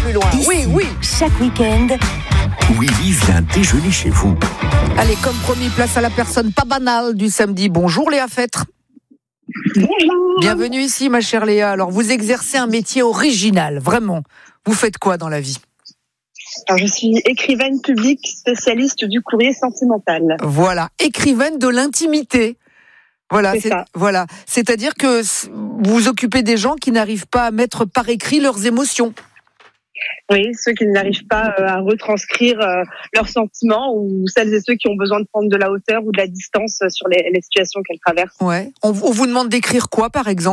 plus loin. Ici, Oui. chaque week-end, Willy vient déjeuner chez vous. Allez, comme promis, place à la personne pas banale du samedi. Bonjour Léa Fêtre. Bonjour. Bienvenue ici, ma chère Léa. Alors, vous exercez un métier original, vraiment. Vous faites quoi dans la vie ? Alors, je suis écrivaine publique spécialiste du courrier sentimental. Voilà, écrivaine de l'intimité. Voilà, C'est ça. Voilà. C'est-à-dire que vous vous occupez des gens qui n'arrivent pas à mettre par écrit leurs émotions. Oui, ceux qui n'arrivent pas à retranscrire leurs sentiments ou celles et ceux qui ont besoin de prendre de la hauteur ou de la distance sur les situations qu'elles traversent. Ouais. On vous demande d'écrire quoi, par exemple ?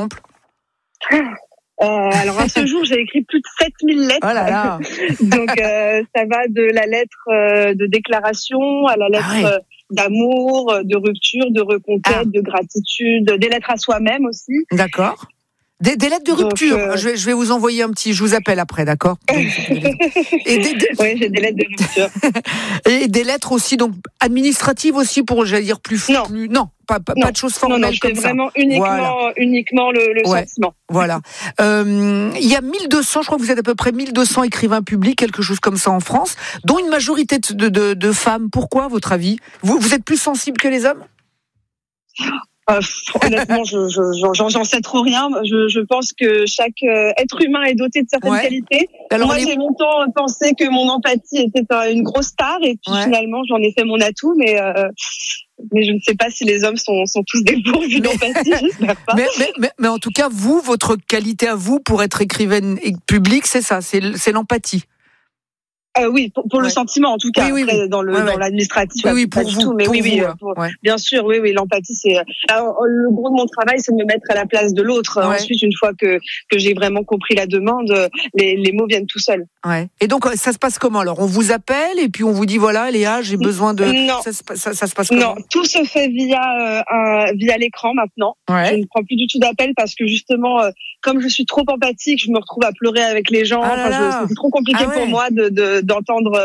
Alors à ce jour, j'ai écrit plus de 7000 lettres. Oh là là. Donc ça va de la lettre de déclaration à la lettre d'amour, de rupture, de reconquête, de gratitude, des lettres à soi-même aussi. D'accord. Des lettres de rupture. Donc, Je vais vous envoyer un petit. Je vous appelle après, d'accord ? Oui, j'ai des lettres de rupture. Et des lettres aussi, donc administratives aussi pour, j'allais dire plus. Non, pas de choses formelles non, je fais comme ça. vraiment uniquement le sentiment. Voilà. Il y a 1200, je crois que vous êtes à peu près 1200 écrivains publics, quelque chose comme ça en France, dont une majorité de femmes. Pourquoi, à votre avis ? Vous êtes plus sensible que les hommes ? Honnêtement, j'en sais trop rien. Je pense que chaque être humain est doté de certaines qualités. Alors, moi, j'ai longtemps pensé que mon empathie était une grosse star, et puis finalement, j'en ai fait mon atout, mais je ne sais pas si les hommes sont tous dépourvus d'empathie. J'espère pas. Mais en tout cas, votre qualité à vous pour être écrivaine publique, c'est ça, c'est l'empathie. Oui, pour le sentiment en tout cas. Après, dans l'administratif, oui, pour vous, tout, mais bien sûr, l'empathie, c'est. Alors, le gros de mon travail, c'est de me mettre à la place de l'autre. Ensuite, une fois que j'ai vraiment compris la demande, les mots viennent tout seuls. Ouais. Et donc, ça se passe comment ? Alors, on vous appelle et puis on vous dit voilà, Léa, j'ai besoin de. Non. Ça se passe comment ? Non, tout se fait via l'écran maintenant. Ouais. Je ne prends plus du tout d'appel parce que justement, comme je suis trop empathique, je me retrouve à pleurer avec les gens. C'est trop compliqué pour moi d'entendre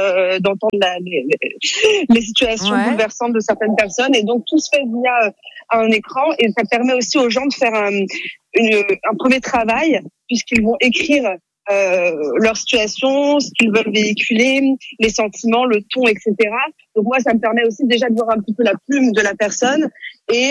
les situations bouleversantes de certaines personnes, et donc tout se fait via un écran, et ça permet aussi aux gens de faire un premier travail, puisqu'ils vont écrire leur situation, ce qu'ils veulent véhiculer, les sentiments, le ton, etc. Donc moi, ça me permet aussi déjà de voir un petit peu la plume de la personne et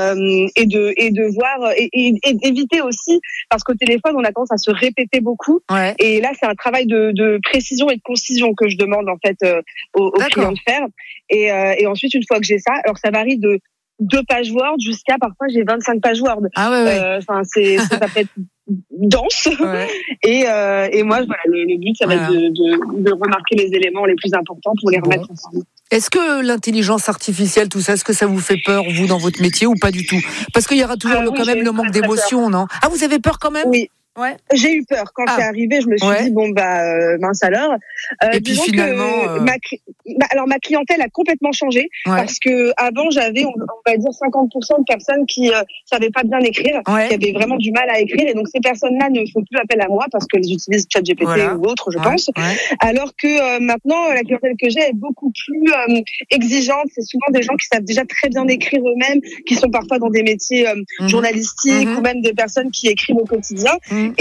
de voir et d'éviter aussi, parce qu'au téléphone, on a tendance à se répéter beaucoup. Ouais. Et là, c'est un travail de précision et de concision que je demande en fait aux clients de faire. Et ensuite, une fois que j'ai ça, alors ça varie de 2 pages Word jusqu'à parfois j'ai 25 pages Word. Ah ouais. Ça peut être dense. Ouais. Et moi, voilà, le but, ça va être de remarquer les éléments les plus importants pour les remettre ensemble. Est-ce que l'intelligence artificielle, tout ça, est-ce que ça vous fait peur, vous, dans votre métier, ou pas du tout ? Parce qu'il y aura toujours quand même le manque d'émotion, non ? Ah, vous avez peur quand même ? Oui. Ouais. J'ai eu peur quand c'est arrivé. Je me suis dit mince alors. Et puis finalement, ma clientèle a complètement changé parce que avant j'avais on va dire 50% de personnes qui savaient pas bien écrire, qui avaient vraiment du mal à écrire, et donc ces personnes-là ne font plus appel à moi parce qu'elles utilisent ChatGPT ou autre, je pense. Alors que maintenant la clientèle que j'ai est beaucoup plus exigeante. C'est souvent des gens qui savent déjà très bien écrire eux-mêmes, qui sont parfois dans des métiers journalistiques ou même des personnes qui écrivent au quotidien.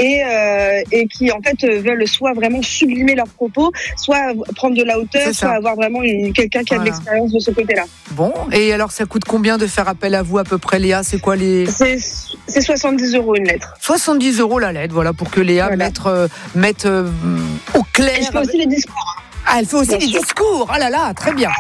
Et qui en fait veulent soit vraiment sublimer leurs propos, soit prendre de la hauteur, soit avoir vraiment quelqu'un qui a de l'expérience de ce côté-là. Bon, et alors ça coûte combien de faire appel à vous à peu près, Léa ? C'est quoi C'est 70 € une lettre. 70 € la lettre, voilà, pour que Léa mette au clair. Elle fait aussi les discours. Ah, elle fait aussi des discours. Ah là là, très bien.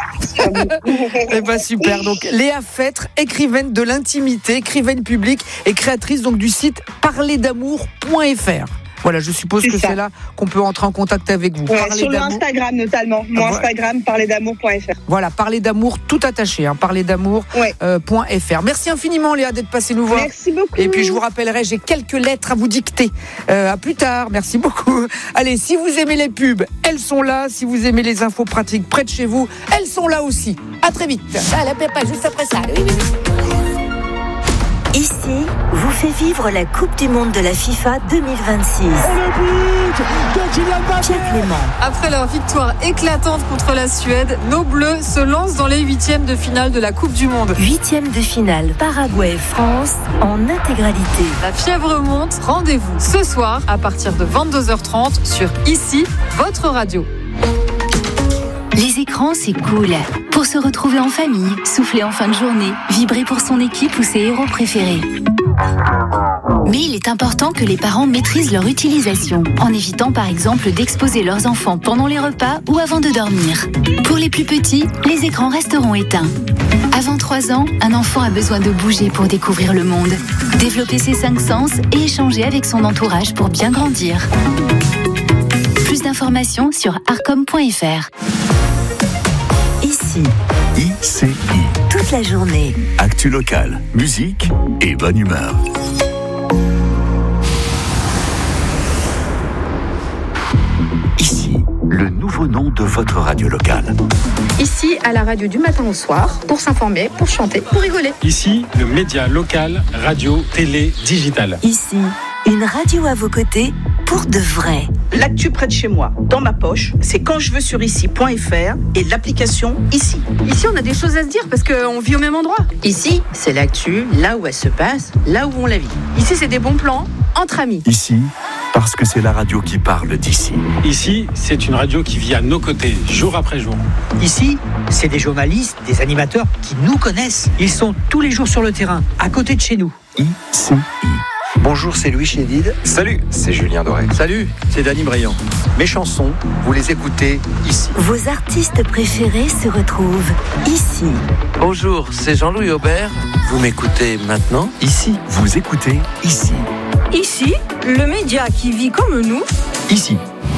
Eh ben super. Donc Léa Fêtre, écrivaine de l'intimité, écrivaine publique et créatrice donc du site parlerdamour.fr. Voilà, je suppose que c'est là qu'on peut entrer en contact avec vous. Sur le Instagram notamment. Mon Instagram, parlerdamour.fr. Voilà, parler d'amour tout attaché, parlerdamour.fr. Merci infiniment Léa d'être passée nous voir. Merci beaucoup. Et puis je vous rappellerai, j'ai quelques lettres à vous dicter. À plus tard, merci beaucoup. Allez, si vous aimez les pubs, elles sont là. Si vous aimez les infos pratiques près de chez vous, elles sont là aussi. À très vite. la pépa juste après ça. Oui. Ici vous fait vivre la Coupe du Monde de la FIFA 2026. Pierre Clément. Après leur victoire éclatante contre la Suède, nos Bleus se lancent dans les 8e de finale de la Coupe du Monde. 8e de finale, Paraguay-France en intégralité. La fièvre monte, rendez-vous ce soir à partir de 22h30 sur Ici, votre radio. Les écrans, c'est cool. Pour se retrouver en famille, souffler en fin de journée, vibrer pour son équipe ou ses héros préférés. Mais il est important que les parents maîtrisent leur utilisation, en évitant par exemple d'exposer leurs enfants pendant les repas ou avant de dormir. Pour les plus petits, les écrans resteront éteints. Avant 3 ans, un enfant a besoin de bouger pour découvrir le monde, développer ses 5 sens et échanger avec son entourage pour bien grandir. Plus d'informations sur arcom.fr. Ici, ICI. toute la journée. Actu locale, musique et bonne humeur. Ici, le nouveau nom de votre radio locale. Ici, à la radio du matin au soir, pour s'informer, pour chanter, pour rigoler. Ici, le média local, radio, télé, digital. Ici, une radio à vos côtés pour de vrai. L'actu près de chez moi, dans ma poche, c'est quand je veux sur ici.fr et l'application Ici. Ici, on a des choses à se dire parce qu'on vit au même endroit. Ici, c'est l'actu, là où elle se passe, là où on la vit. Ici, c'est des bons plans entre amis. Ici, parce que c'est la radio qui parle d'ici. Ici, c'est une radio qui vit à nos côtés, jour après jour. Ici, c'est des journalistes, des animateurs qui nous connaissent. Ils sont tous les jours sur le terrain, à côté de chez nous. ICI. Bonjour, c'est Louis Chédid. Salut, c'est Julien Doré. Salut, c'est Dany Briand. Mes chansons, vous les écoutez ici. Vos artistes préférés se retrouvent ici. Bonjour, c'est Jean-Louis Aubert. Vous m'écoutez maintenant ici. Vous écoutez ici. Ici, le média qui vit comme nous. Ici.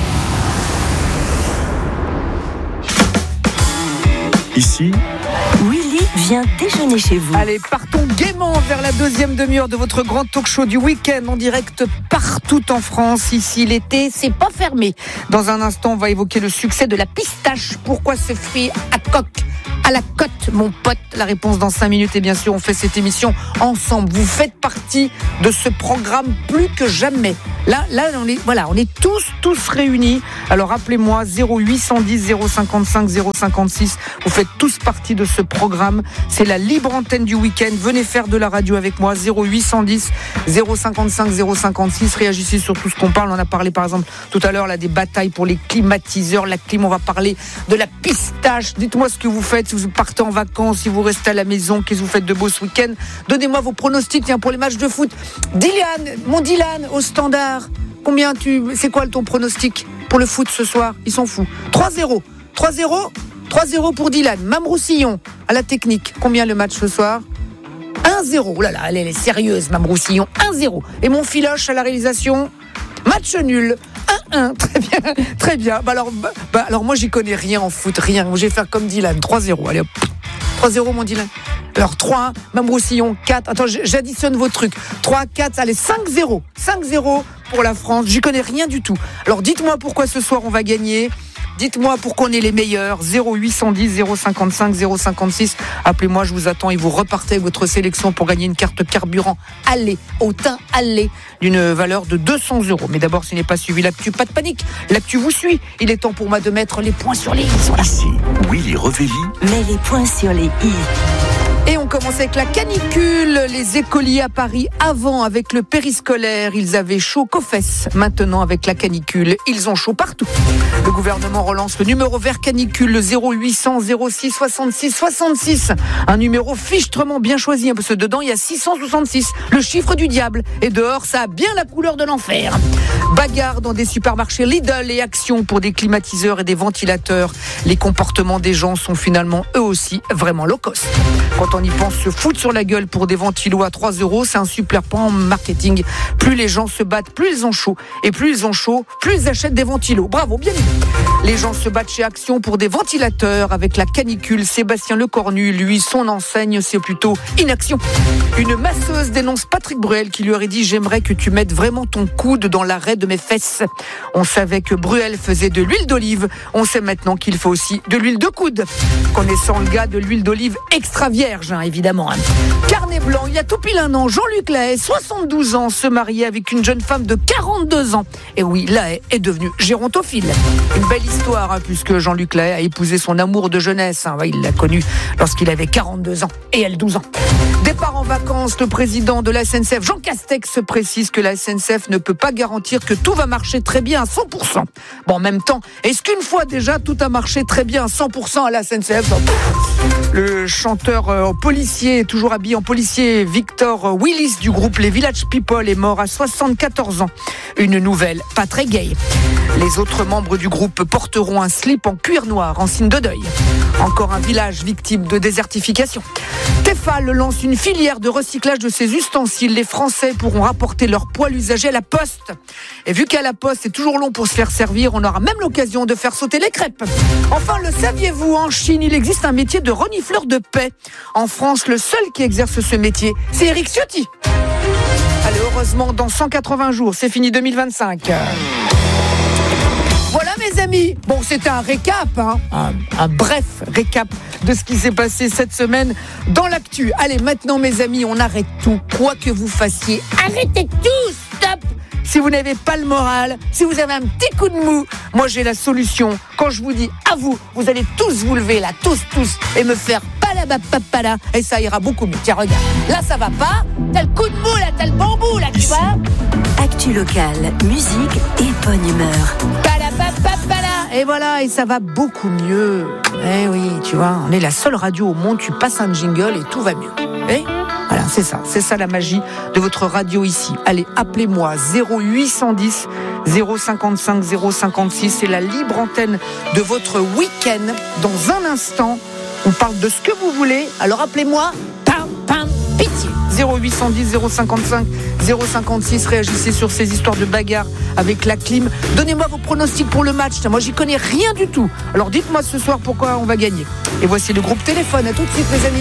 Ici. Willy vient déjeuner chez vous. Allez, partons gaiement vers la deuxième demi-heure de votre grand talk-show du week-end en direct partout en France. Ici, l'été, c'est pas fermé. Dans un instant, on va évoquer le succès de la pistache. Pourquoi ce fruit à la cote, mon pote? La réponse dans 5 minutes. Et bien sûr, on fait cette émission ensemble. Vous faites partie de ce programme plus que jamais. Là, on est tous réunis. Alors, appelez-moi 0810 055 056. Vous faites tous partie de ce programme. C'est la libre antenne du week-end. Venez faire de la radio avec moi. 0810 055 056. Réagissez sur tout ce qu'on parle. On a parlé, par exemple, tout à l'heure, là, des batailles pour les climatiseurs. La clim, on va parler de la pistache. Dites-moi ce que vous faites. Si vous partez en vacances, si vous restez à la maison, qu'est-ce que vous faites de beau ce week-end? Donnez-moi vos pronostics, tiens, pour les matchs de foot. Mon Dylan, au standard. C'est quoi ton pronostic pour le foot ce soir? Ils sont fous. 3-0 pour Dylan. Mamroussillon à la technique. Combien le match ce soir? 1-0. Oh là là, elle est sérieuse, Mamroussillon. 1-0. Et mon Filoche à la réalisation? Match nul. 1-1. Très bien. Alors moi, j'y connais rien en foot, rien. Je vais faire comme Dylan. 3-0. Allez hop. 3-0 mon Dylan. Alors 3-1, Mamroussillon 4. Attends, j'additionne vos trucs. 3-4, allez 5-0. 5-0 pour la France. J'y connais rien du tout. Alors dites-moi pourquoi ce soir on va gagner. Dites-moi pourquoi on est les meilleurs. 0810 055 056. Appelez-moi, je vous attends et vous repartez avec votre sélection pour gagner une carte carburant Allez, au teint Allez, d'une valeur de 200 €. Mais d'abord, s'il n'est pas suivi l'actu, pas de panique. L'actu vous suit. Il est temps pour moi de mettre les points sur les i. Ici, Willy Revelli. Mets les points sur les i. Et on commence avec la canicule. Les écoliers à Paris, avant avec le périscolaire, ils avaient chaud qu'aux fesses. Maintenant avec la canicule, ils ont chaud partout. Le gouvernement relance le numéro vert canicule, le 0800 06 66 66. Un numéro fichtrement bien choisi, parce que dedans il y a 666, le chiffre du diable. Et dehors, ça a bien la couleur de l'enfer. Bagarre dans des supermarchés Lidl et Action pour des climatiseurs et des ventilateurs. Les comportements des gens sont finalement eux aussi vraiment low cost. Quand on y pense, se foutre sur la gueule pour des ventilos à 3 €, c'est un super plan marketing. Plus les gens se battent, plus ils ont chaud. Et plus ils ont chaud, plus ils achètent des ventilos. Bravo, bien dit. Les gens se battent chez Action pour des ventilateurs avec la canicule. Sébastien Lecornu, lui, son enseigne, c'est plutôt inaction. Une masseuse dénonce Patrick Bruel qui lui aurait dit « J'aimerais que tu mettes vraiment ton coude dans l'arrêt de mes fesses ». On savait que Bruel faisait de l'huile d'olive. On sait maintenant qu'il faut aussi de l'huile de coude. Connaissant le gars, de l'huile d'olive extra vierge. Bergin, évidemment. Carnet blanc, il y a tout pile un an, Jean-Luc Lahaye, 72 ans, se mariait avec une jeune femme de 42 ans. Et oui, Lahaye est devenu gérontophile. Une belle histoire, puisque Jean-Luc Lahaye a épousé son amour de jeunesse. Il l'a connu lorsqu'il avait 42 ans et elle 12 ans. Départ en vacances, le président de la SNCF, Jean Castex, précise que la SNCF ne peut pas garantir que tout va marcher très bien à 100%. Bon, en même temps, est-ce qu'une fois déjà tout a marché très bien à 100% à la SNCF ? Le chanteur policier, toujours habillé en policier, Victor Willis du groupe Les Village People est mort à 74 ans. Une nouvelle pas très gaie. Les autres membres du groupe porteront un slip en cuir noir en signe de deuil. Encore un village victime de désertification. Tefal lance une filière de recyclage de ses ustensiles. Les Français pourront rapporter leur poêle usagé à la poste. Et vu qu'à la poste c'est toujours long pour se faire servir, on aura même l'occasion de faire sauter les crêpes. Enfin, le saviez-vous, en Chine, il existe un métier de renifleur de paix. En France, le seul qui exerce ce métier, c'est Éric Ciotti. Allez, heureusement, dans 180 jours, c'est fini 2025. Voilà mes amis, bon c'était un récap, un bref récap de ce qui s'est passé cette semaine dans l'actu. Allez maintenant mes amis, on arrête tout, quoi que vous fassiez, arrêtez tout, stop. Si vous n'avez pas le moral, si vous avez un petit coup de mou, moi j'ai la solution. Quand je vous dis à vous, vous allez tous vous lever là, tous, et me faire palabapapala, et ça ira beaucoup mieux. Tiens regarde, là ça va pas, t'as le coup de mou là, t'as le bambou là, tu vois. Actu locale, musique et bonne humeur. Et voilà, et ça va beaucoup mieux. Eh oui, tu vois, on est la seule radio au monde, tu passes un jingle et tout va mieux. Eh voilà, c'est ça la magie de votre radio ici. Allez, appelez-moi 0810 055 056, c'est la libre antenne de votre week-end. Dans un instant, on parle de ce que vous voulez, alors appelez-moi, pitié. 0810 055 056, réagissez sur ces histoires de bagarre avec la clim. Donnez-moi vos pronostics pour le match. Moi, j'y connais rien du tout. Alors dites-moi ce soir pourquoi on va gagner. Et voici le groupe Téléphone. À tout de suite, les amis.